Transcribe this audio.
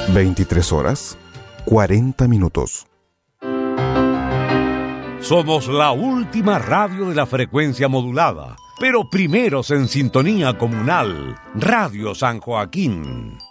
23 horas, 40 minutos. Somos la última radio de la frecuencia modulada, pero primeros en sintonía comunal, Radio San Joaquín.